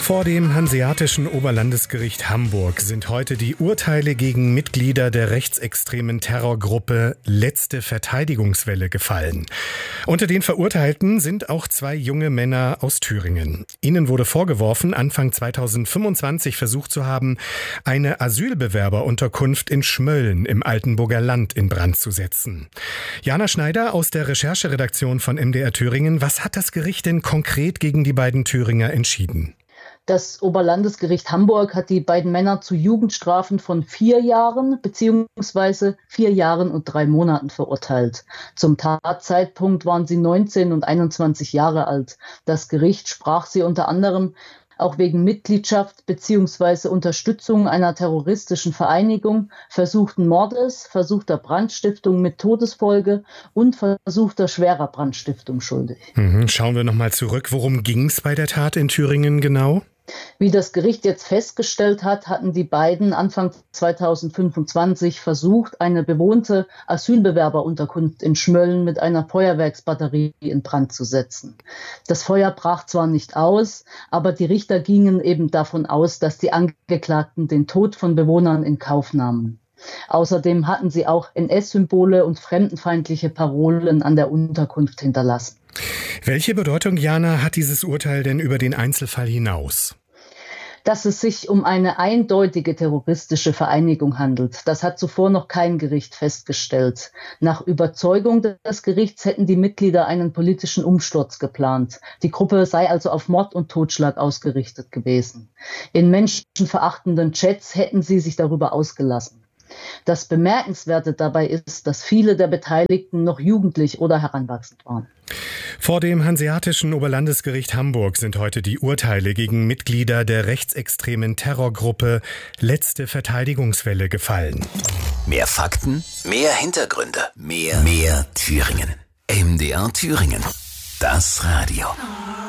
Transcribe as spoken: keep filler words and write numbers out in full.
Vor dem Hanseatischen Oberlandesgericht Hamburg sind heute die Urteile gegen Mitglieder der rechtsextremen Terrorgruppe Letzte Verteidigungswelle gefallen. Unter den Verurteilten sind auch zwei junge Männer aus Thüringen. Ihnen wurde vorgeworfen, Anfang zweitausendfünfundzwanzig versucht zu haben, eine Asylbewerberunterkunft in Schmölln im Altenburger Land in Brand zu setzen. Jana Schneider aus der Rechercheredaktion von M D R Thüringen. Was hat das Gericht denn konkret gegen die beiden Thüringer entschieden? Das Oberlandesgericht Hamburg hat die beiden Männer zu Jugendstrafen von vier Jahren bzw. vier Jahren und drei Monaten verurteilt. Zum Tatzeitpunkt waren sie neunzehn und einundzwanzig Jahre alt. Das Gericht sprach sie unter anderem auch wegen Mitgliedschaft bzw. Unterstützung einer terroristischen Vereinigung, versuchten Mordes, versuchter Brandstiftung mit Todesfolge und versuchter schwerer Brandstiftung schuldig. Mhm. Schauen wir nochmal zurück. Worum ging es bei der Tat in Thüringen genau? Wie das Gericht jetzt festgestellt hat, hatten die beiden Anfang zweitausendfünfundzwanzig versucht, eine bewohnte Asylbewerberunterkunft in Schmölln mit einer Feuerwerksbatterie in Brand zu setzen. Das Feuer brach zwar nicht aus, aber die Richter gingen eben davon aus, dass die Angeklagten den Tod von Bewohnern in Kauf nahmen. Außerdem hatten sie auch N S-Symbole und fremdenfeindliche Parolen an der Unterkunft hinterlassen. Welche Bedeutung, Jana, hat dieses Urteil denn über den Einzelfall hinaus? Dass es sich um eine eindeutige terroristische Vereinigung handelt. Das hat zuvor noch kein Gericht festgestellt. Nach Überzeugung des Gerichts hätten die Mitglieder einen politischen Umsturz geplant. Die Gruppe sei also auf Mord und Totschlag ausgerichtet gewesen. In menschenverachtenden Chats hätten sie sich darüber ausgelassen. Das Bemerkenswerte dabei ist, dass viele der Beteiligten noch jugendlich oder heranwachsend waren. Vor dem Hanseatischen Oberlandesgericht Hamburg sind heute die Urteile gegen Mitglieder der rechtsextremen Terrorgruppe Letzte Verteidigungswelle gefallen. Mehr Fakten, mehr Hintergründe, mehr, mehr Thüringen. M D R Thüringen. Das Radio.